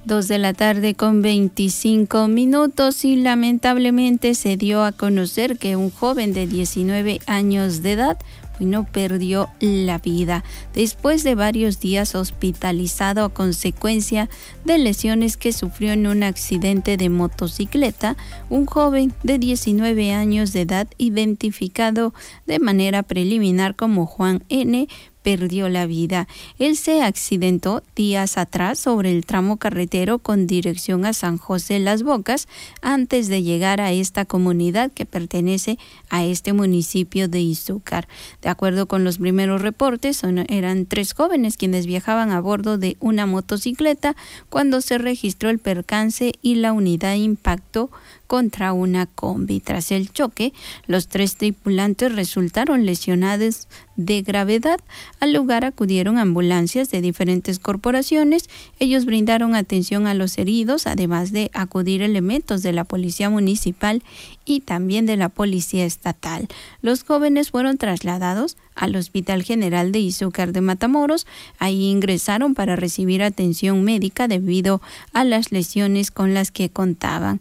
2:25 y lamentablemente se dio a conocer que un joven de 19 años de edad no perdió la vida después de varios días hospitalizado a consecuencia de lesiones que sufrió en un accidente de motocicleta. Un joven de 19 años de edad, identificado de manera preliminar como Juan N., perdió la vida. Él se accidentó días atrás sobre el tramo carretero con dirección a San José Las Bocas antes de llegar a esta comunidad que pertenece a este municipio de Izúcar. De acuerdo con los primeros reportes, eran 3 jóvenes quienes viajaban a bordo de una motocicleta cuando se registró el percance y la unidad impactó contra una combi. Tras el choque, los 3 tripulantes resultaron lesionados de gravedad. Al lugar acudieron ambulancias de diferentes corporaciones. Ellos brindaron atención a los heridos, además de acudir elementos de la Policía Municipal y también de la Policía Estatal. Los jóvenes fueron trasladados al Hospital General de Izúcar de Matamoros. Ahí ingresaron para recibir atención médica debido a las lesiones con las que contaban.